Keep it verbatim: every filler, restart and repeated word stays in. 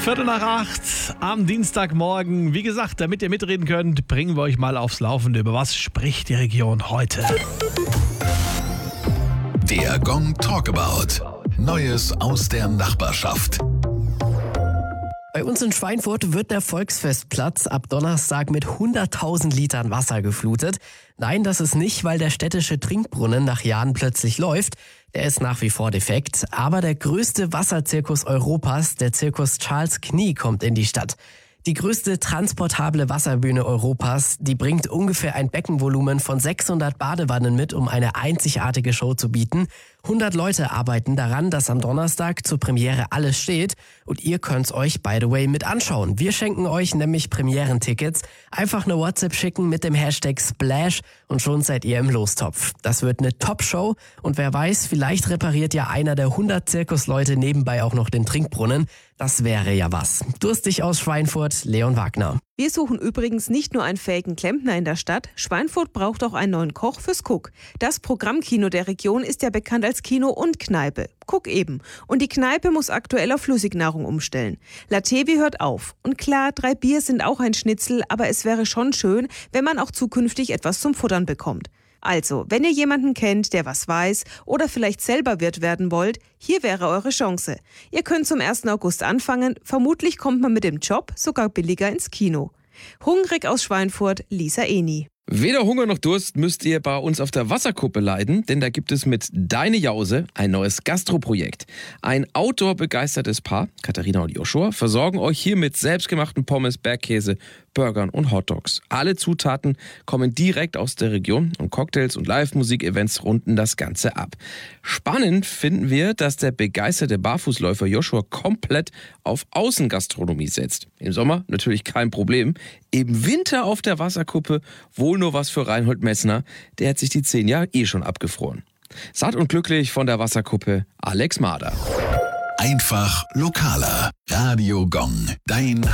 Viertel nach acht am Dienstagmorgen. Wie gesagt, damit ihr mitreden könnt, bringen wir euch mal aufs Laufende. Über was spricht die Region heute? Der Gong Talkabout. Neues aus der Nachbarschaft. Bei uns in Schweinfurt wird der Volksfestplatz ab Donnerstag mit hunderttausend Litern Wasser geflutet. Nein, das ist nicht, weil der städtische Trinkbrunnen nach Jahren plötzlich läuft. Der ist nach wie vor defekt. Aber der größte Wasserzirkus Europas, der Zirkus Charles Knie, kommt in die Stadt. Die größte transportable Wasserbühne Europas, die bringt ungefähr ein Beckenvolumen von sechshundert Badewannen mit, um eine einzigartige Show zu bieten. hundert Leute arbeiten daran, dass am Donnerstag zur Premiere alles steht. Und ihr könnt's euch, by the way, mit anschauen. Wir schenken euch nämlich Premierentickets. Einfach eine WhatsApp schicken mit dem Hashtag Splash und schon seid ihr im Lostopf. Das wird eine Top-Show und wer weiß, vielleicht repariert ja einer der hundert Zirkusleute nebenbei auch noch den Trinkbrunnen. Das wäre ja was. Durstig aus Schweinfurt, Leon Wagner. Wir suchen übrigens nicht nur einen fähigen Klempner in der Stadt. Schweinfurt braucht auch einen neuen Koch fürs Cook. Das Programmkino der Region ist ja bekannt als Kino und Kneipe. Cook eben. Und die Kneipe muss aktuell auf Flüssignahrung umstellen. La Tevi hört auf. Und klar, drei Bier sind auch ein Schnitzel, aber es wäre schon schön, wenn man auch zukünftig etwas zum Futtern bekommt. Also, wenn ihr jemanden kennt, der was weiß oder vielleicht selber Wirt werden wollt, hier wäre eure Chance. Ihr könnt zum ersten August anfangen, vermutlich kommt man mit dem Job sogar billiger ins Kino. Hungrig aus Schweinfurt, Lisa Eni. Weder Hunger noch Durst müsst ihr bei uns auf der Wasserkuppe leiden, denn da gibt es mit Deine Jause ein neues Gastroprojekt. Ein outdoor-begeistertes Paar, Katharina und Joshua, versorgen euch hier mit selbstgemachten Pommes, Bergkäse, Burgern und Hotdogs. Alle Zutaten kommen direkt aus der Region und Cocktails und Live-Musik-Events runden das Ganze ab. Spannend finden wir, dass der begeisterte Barfußläufer Joshua komplett auf Außengastronomie setzt. Im Sommer natürlich kein Problem. Im Winter auf der Wasserkuppe wohl nur was für Reinhold Messner. Der hat sich die zehn Jahre eh schon abgefroren. Satt und glücklich von der Wasserkuppe, Alex Mader. Einfach lokaler. Radio Gong. Dein